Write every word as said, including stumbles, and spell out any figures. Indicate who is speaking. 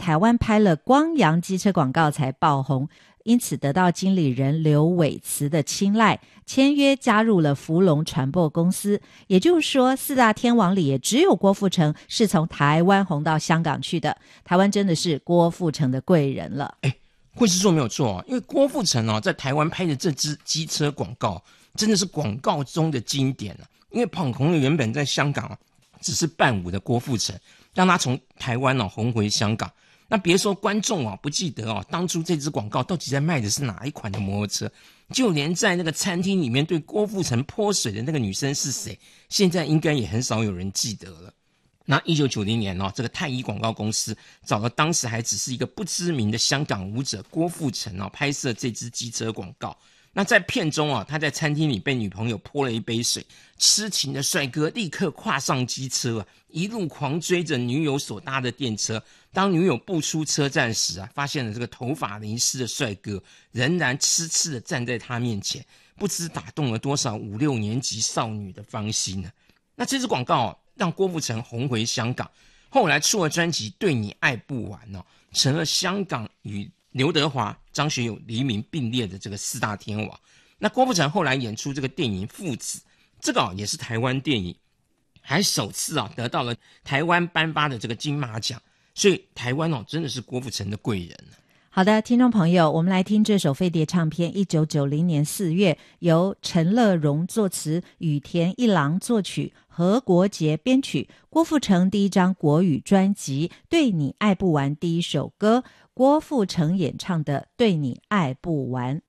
Speaker 1: 台湾拍了光阳机车广告才爆红，因此得到经理人刘伟慈的青睐，签约加入了福隆传播公司。也就是说，四大天王里也只有郭富城是从台湾红到香港去的。台湾真的是郭富城的贵人了。
Speaker 2: 哎，惠师说没有错，因为郭富城哦，在台湾拍的这支机车广告真的是广告中的经典啊。因为捧红了原本在香港、啊、只是伴舞的郭富城，让他从台湾、哦、红回香港。那别说观众啊不记得哦，当初这支广告到底在卖的是哪一款的摩托车，就连在那个餐厅里面对郭富城泼水的那个女生是谁，现在应该也很少有人记得了。那一九九零年哦，这个太一广告公司找了当时还只是一个不知名的香港舞者郭富城哦，拍摄这支机车广告。那在片中啊，他在餐厅里被女朋友泼了一杯水，痴情的帅哥立刻跨上机车啊，一路狂追着女友所搭的电车。当女友步出车站时啊，发现了这个头发淋湿的帅哥仍然痴痴的站在他面前，不知打动了多少五六年级少女的芳心呢。那这支广告、啊、让郭富城红回香港，后来出了专辑《对你爱不完》哦，成了香港与刘德华、张学友、黎明并列的这个四大天王。那郭富城后来演出这个电影《父子》，这个、哦、也是台湾电影，还首次啊得到了台湾颁发的这个金马奖。所以台湾哦真的是郭富城的贵人。
Speaker 1: 好的，听众朋友，我们来听这首飞碟唱片一九九零年四月由陈乐融作词，羽田一郎作曲，何国杰编曲，郭富城第一张国语专辑《对你爱不完》第一首歌，郭富城演唱的《对你爱不完》。